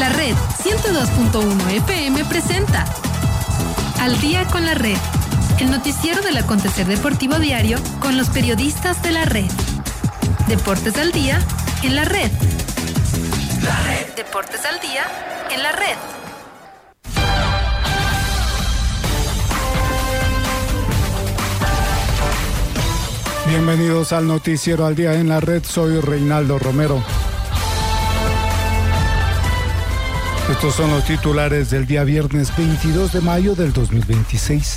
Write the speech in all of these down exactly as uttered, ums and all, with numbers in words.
La Red ciento dos punto uno F M presenta Al Día con la Red, el noticiero del acontecer deportivo diario con los periodistas de la Red. Deportes al Día en la Red. La Red. Deportes al Día en la Red. Bienvenidos al noticiero Al Día en la Red, soy Reinaldo Romero. Estos son los titulares del día viernes veintidós de mayo del dos mil veintiséis.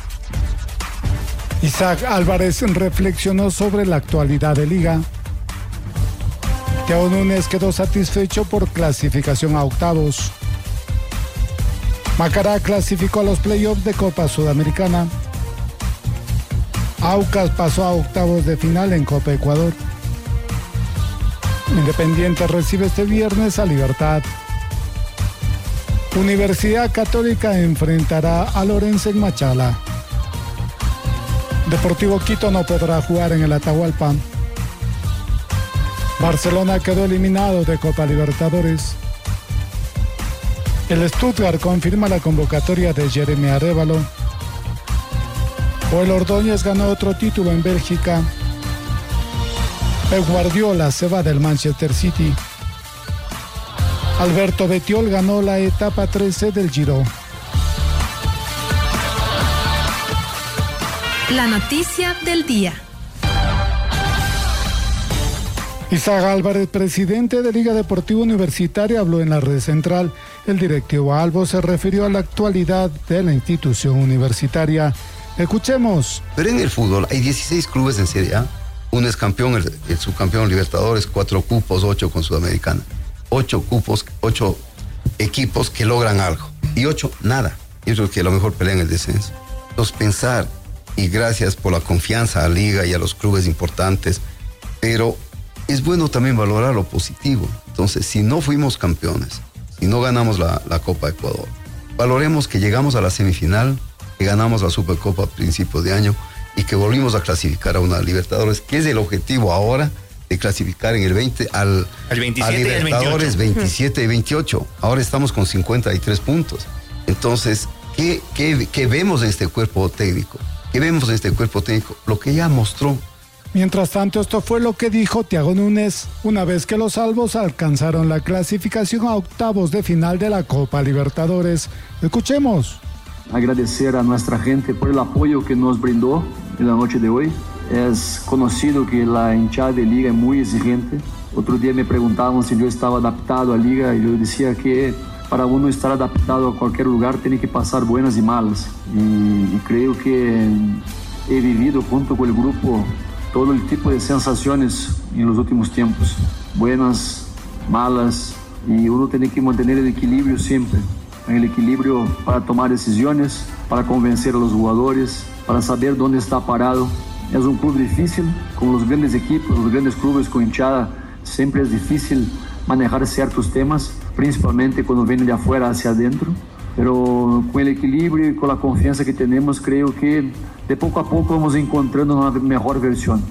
Isaac Álvarez reflexionó sobre la actualidad de Liga. Thiago Núñez quedó satisfecho por clasificación a octavos. Macará clasificó a los playoffs de Copa Sudamericana. Aucas pasó a octavos de final en Copa Ecuador. Independiente recibe este viernes a Libertad. Universidad Católica enfrentará a Lorenzo en Machala. Deportivo Quito no podrá jugar en el Atahualpa. Barcelona quedó eliminado de Copa Libertadores. El Stuttgart confirma la convocatoria de Jeremy Arévalo. Joel Ordóñez ganó otro título en Bélgica. Pep Guardiola se va del Manchester City. Alberto Bettiol ganó la etapa trece del Giro. La noticia del día. Isaac Álvarez, presidente de Liga Deportiva Universitaria, habló en la red central. El directivo Albo se refirió a la actualidad de la institución universitaria. Escuchemos. Pero en el fútbol hay dieciséis clubes en Serie A. Uno es campeón, el, el subcampeón Libertadores, cuatro cupos, ocho con Sudamericana. Ocho cupos, ocho equipos que logran algo. Y ocho, nada. Y otros que a lo mejor pelean el descenso. Entonces pensar, y gracias por la confianza a la Liga y a los clubes importantes, pero es bueno también valorar lo positivo. Entonces, si no fuimos campeones, si no ganamos la, la Copa Ecuador, valoremos que llegamos a la semifinal, que ganamos la Supercopa a principios de año y que volvimos a clasificar a una Libertadores, que es el objetivo ahora de clasificar en el veinte al, el veintisiete, a Libertadores y el veintisiete y veintiocho. Ahora estamos con cincuenta y tres puntos. Entonces, ¿qué, qué, qué vemos en este cuerpo técnico? ¿Qué vemos en este cuerpo técnico? Lo que ya mostró. Mientras tanto, esto fue lo que dijo Thiago Núñez una vez que los albos alcanzaron la clasificación a octavos de final de la Copa Libertadores. Escuchemos. Agradecer a nuestra gente por el apoyo que nos brindó en la noche de hoy. Es conocido que la hinchada de Liga es muy exigente. Otro día me preguntaban si yo estaba adaptado a Liga y yo decía que para uno estar adaptado a cualquier lugar tiene que pasar buenas y malas. Y, y creo que he vivido junto con el grupo todo el tipo de sensaciones en los últimos tiempos. Buenas, malas, y uno tiene que mantener el equilibrio siempre. El equilibrio para tomar decisiones, para convencer a los jugadores, para saber dónde está parado. Es un club difícil, con los grandes equipos, los grandes clubes con hinchada, siempre es difícil manejar ciertos temas, principalmente cuando vienen de afuera hacia adentro. Pero con el equilibrio y con la confianza que tenemos, creo que de poco a poco vamos encontrando una mejor versión.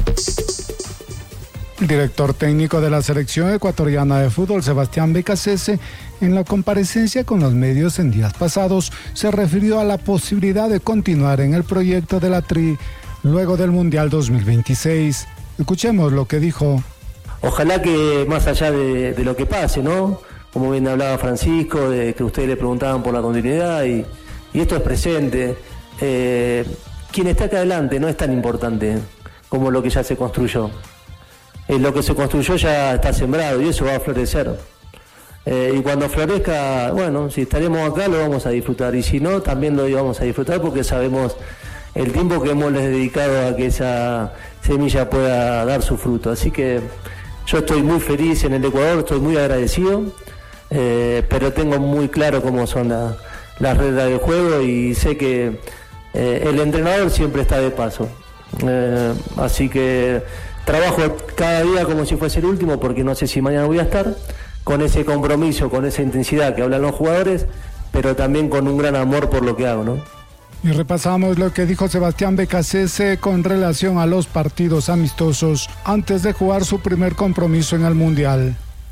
El director técnico de la selección ecuatoriana de fútbol, Sebastián Becasese, en la comparecencia con los medios en días pasados, se refirió a la posibilidad de continuar en el proyecto de la Tri luego del Mundial dos mil veintiséis. Escuchemos lo que dijo. Ojalá que más allá de, de lo que pase, ¿no? Como bien hablaba Francisco, de que ustedes le preguntaban por la continuidad y, y esto es presente. Eh, quien está acá adelante no es tan importante como lo que ya se construyó. Eh, lo que se construyó ya está sembrado y eso va a florecer. Eh, y cuando florezca, bueno, si estaremos acá lo vamos a disfrutar y si no, también lo vamos a disfrutar porque sabemos el tiempo que hemos dedicado a que esa semilla pueda dar su fruto. Así que yo estoy muy feliz en el Ecuador, estoy muy agradecido. Eh, pero tengo muy claro cómo son la, las reglas del juego y sé que eh, el entrenador siempre está de paso. Eh, así que trabajo cada día como si fuese el último porque no sé si mañana voy a estar, con ese compromiso, con esa intensidad que hablan los jugadores, pero también con un gran amor por lo que hago, ¿no? Y repasamos lo que dijo Sebastián Becasese con relación a los partidos amistosos antes de jugar su primer compromiso en el Mundial.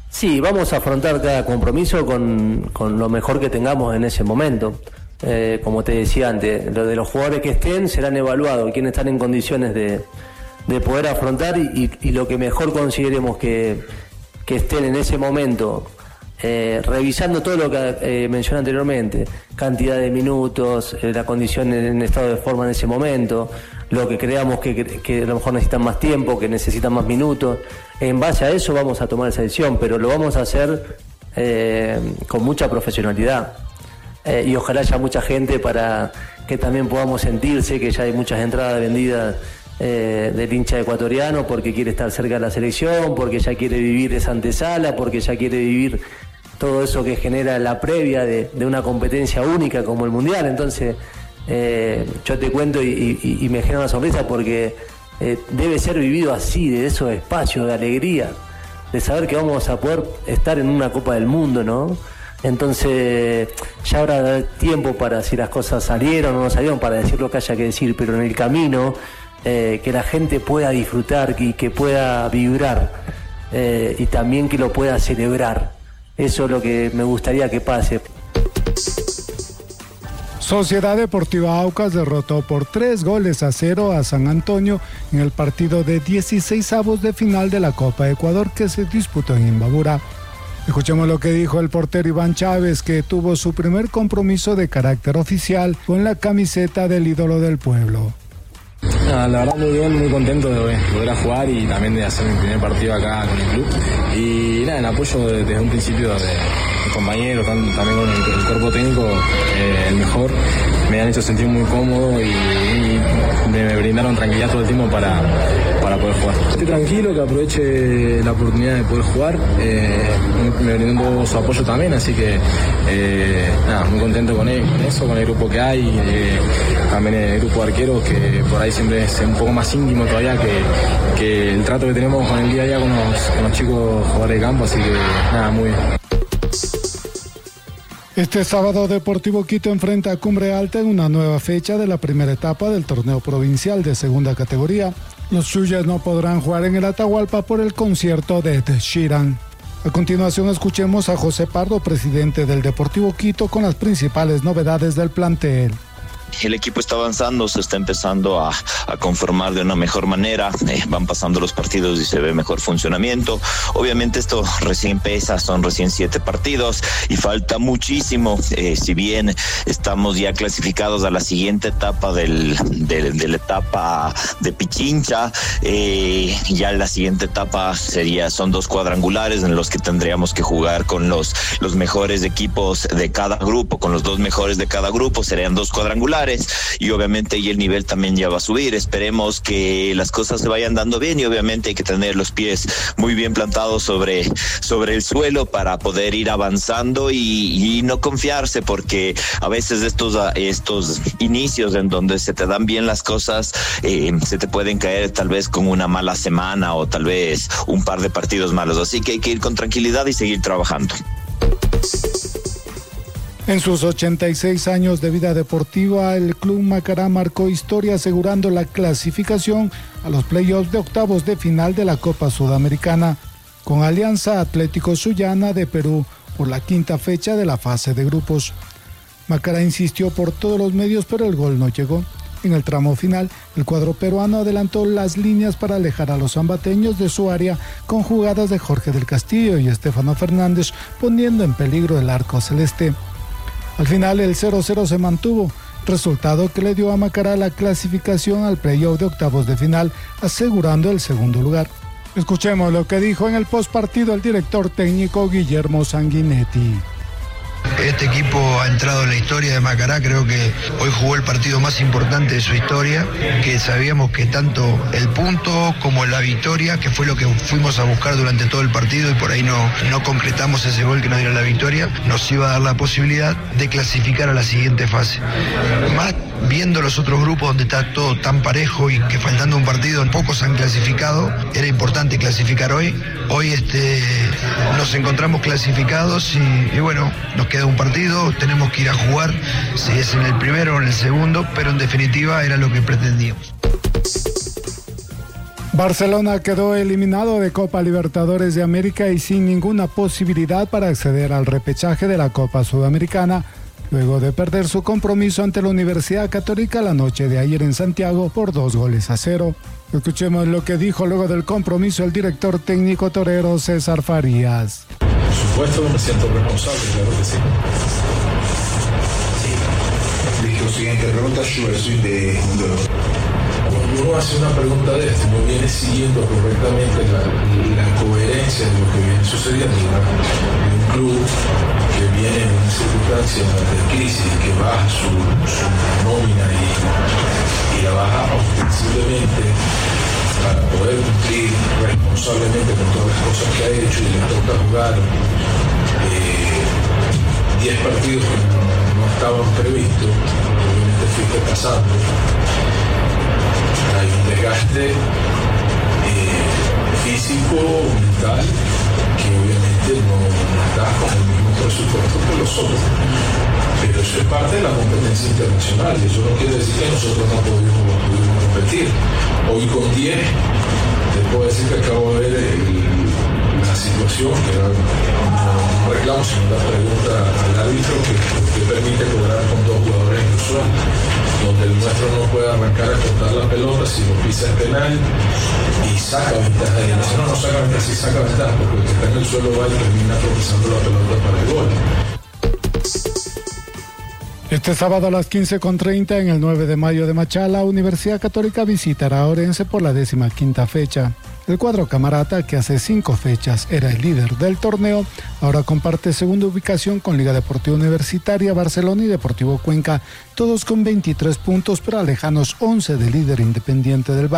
Sí, vamos a afrontar cada compromiso con, con lo mejor que tengamos en ese momento. Eh, como te decía antes, lo de los jugadores que estén serán evaluados, quienes están en condiciones de, de poder afrontar y, y, y lo que mejor consideremos que, que estén en ese momento, eh, revisando todo lo que eh, mencioné anteriormente, cantidad de minutos, eh, la condición en estado de forma en ese momento, lo que creamos que, que, que a lo mejor necesitan más tiempo, que necesitan más minutos. En base a eso vamos a tomar esa decisión, pero lo vamos a hacer eh, con mucha profesionalidad. Eh, y ojalá haya mucha gente para que también podamos sentirse que ya hay muchas entradas vendidas eh, del hincha ecuatoriano porque quiere estar cerca de la selección, porque ya quiere vivir esa antesala, porque ya quiere vivir todo eso que genera la previa de, de una competencia única como el Mundial. Entonces eh, yo te cuento y, y, y me genera una sonrisa porque eh, debe ser vivido así, de esos espacios de alegría, de saber que vamos a poder estar en una Copa del Mundo, ¿no? Entonces ya habrá tiempo para si las cosas salieron o no salieron, para decir lo que haya que decir, pero en el camino eh, que la gente pueda disfrutar y que pueda vibrar eh, y también que lo pueda celebrar. Eso es lo que me gustaría que pase. Sociedad Deportiva Aucas derrotó por tres goles a cero a San Antonio en el partido de dieciseisavos de final de la Copa Ecuador que se disputó en Imbabura. Escuchemos lo que dijo el portero Iván Chávez, que tuvo su primer compromiso de carácter oficial con la camiseta del ídolo del pueblo. Ah, la verdad muy bien, muy contento de volver a jugar y también de hacer mi primer partido acá con el club. Y nada, en apoyo desde, desde un principio de mis compañeros, también con el, el cuerpo técnico, eh, el mejor. Me han hecho sentir muy cómodo y, y me, me brindaron tranquilidad todo el tiempo para, para poder jugar. Estoy tranquilo, que aproveche la oportunidad de poder jugar. Eh, me brindó su apoyo también, así que eh, nada, muy contento con, él, con eso, con el grupo que hay. Eh, también el grupo de arqueros, que por ahí siempre es un poco más íntimo todavía que, que el trato que tenemos con el día a día con los, con los chicos jugadores de campo, así que nada, muy bien. Este sábado Deportivo Quito enfrenta a Cumbre Alta en una nueva fecha de la primera etapa del torneo provincial de segunda categoría. Los suyas no podrán jugar en el Atahualpa por el concierto de Ed Sheeran. A continuación escuchemos a José Pardo, presidente del Deportivo Quito, con las principales novedades del plantel. El equipo está avanzando, se está empezando a, a conformar de una mejor manera, eh, van pasando los partidos y se ve mejor funcionamiento. Obviamente esto recién empieza, son recién siete partidos y falta muchísimo, eh, si bien estamos ya clasificados a la siguiente etapa del, del, de la etapa de Pichincha, eh, ya la siguiente etapa sería, son dos cuadrangulares en los que tendríamos que jugar con los, los mejores equipos de cada grupo, con los dos mejores de cada grupo, serían dos cuadrangulares. Y obviamente y el nivel también ya va a subir. Esperemos que las cosas se vayan dando bien y obviamente hay que tener los pies muy bien plantados sobre, sobre el suelo para poder ir avanzando y, y no confiarse, porque a veces estos, estos inicios en donde se te dan bien las cosas eh, se te pueden caer tal vez con una mala semana o tal vez un par de partidos malos, así que hay que ir con tranquilidad y seguir trabajando. En sus ochenta y seis años de vida deportiva, el Club Macará marcó historia asegurando la clasificación a los playoffs de octavos de final de la Copa Sudamericana con Alianza Atlético Sullana de Perú por la quinta fecha de la fase de grupos. Macará insistió por todos los medios, pero el gol no llegó. En el tramo final, el cuadro peruano adelantó las líneas para alejar a los ambateños de su área con jugadas de Jorge del Castillo y Estefano Fernández, poniendo en peligro el arco celeste. Al final el cero cero se mantuvo, resultado que le dio a Macará la clasificación al playoff de octavos de final, asegurando el segundo lugar. Escuchemos lo que dijo en el postpartido el director técnico Guillermo Sanguinetti. Este equipo ha entrado en la historia de Macará, creo que hoy jugó el partido más importante de su historia, que sabíamos que tanto el punto como la victoria, que fue lo que fuimos a buscar durante todo el partido y por ahí no, no concretamos ese gol que nos diera la victoria, nos iba a dar la posibilidad de clasificar a la siguiente fase. Más viendo los otros grupos donde está todo tan parejo y que faltando un partido pocos han clasificado, era importante clasificar hoy. Hoy este, nos encontramos clasificados y, y bueno, nos queda un partido, tenemos que ir a jugar, si es en el primero o en el segundo, pero en definitiva era lo que pretendíamos. Barcelona quedó eliminado de Copa Libertadores de América y sin ninguna posibilidad para acceder al repechaje de la Copa Sudamericana, luego de perder su compromiso ante la Universidad Católica la noche de ayer en Santiago por dos goles a cero. Escuchemos lo que dijo luego del compromiso el director técnico torero César Farías. Por supuesto que me siento responsable, claro que sí. Dijo siguiente pregunta, Schwarzschild de Mundo. Cuando uno hace una pregunta de esto, uno viene siguiendo correctamente la, la coherencia de lo que viene sucediendo en un club que viene en una circunstancia de crisis, que baja su, su nómina y, y la baja ostensiblemente para poder cumplir responsablemente con todas las cosas que ha hecho, y le toca jugar diez eh, partidos que no, no estaban previstos, obviamente fuiste pasando. Hay un desgaste eh, físico, mental, que obviamente no, no está con el mismo presupuesto que los otros. Pero eso es parte de la competencia internacional, y eso no quiere decir que nosotros no pudimos, no pudimos competir. Hoy con diez, te puedo decir que acabo de ver el, la situación, que era un reclamo, sino una pregunta al árbitro que, que permite cobrar con dos jugadores inusuales, donde el nuestro no puede arrancar a cortar la pelota, si lo pisa el penal y saca ventaja. Y el nuestro no saca ventaja, sí saca ventaja, porque el que está en el suelo va y termina tropezando la pelota para el gol. Este sábado a las quince con treinta en el nueve de mayo de Machala, Universidad Católica visitará a Orense por la décima quinta fecha. El cuadro camarata, que hace cinco fechas era el líder del torneo, ahora comparte segunda ubicación con Liga Deportiva Universitaria, Barcelona y Deportivo Cuenca, todos con veintitrés puntos, pero alejanos once del líder Independiente del Valle.